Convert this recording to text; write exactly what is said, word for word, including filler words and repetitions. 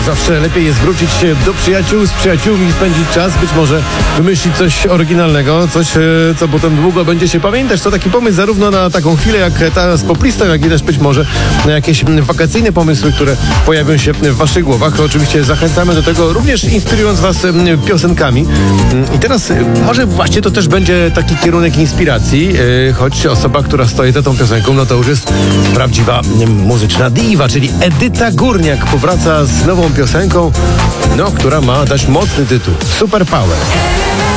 zawsze lepiej jest wrócić do przyjaciół, z przyjaciółmi spędzić czas, być może wymyślić coś oryginalnego, coś, e, co potem długo będzie się pamiętać. To taki pomysł zarówno na taką chwilę jak ta z poplistą, jak i też być może na jakieś wakacyjne pomysły, które pojawią się w waszych głowach. Oczywiście zachęcamy do tego, również inspirując was piosenkami. I teraz może właśnie to też będzie taki kierunek inspiracji, choć osoba, która stoi za tą piosenką, no to już jest prawdziwa muzyczna diwa, czyli Edyta Górniak powraca z nową piosenką, no, która ma dać mocny tytuł. Super Power.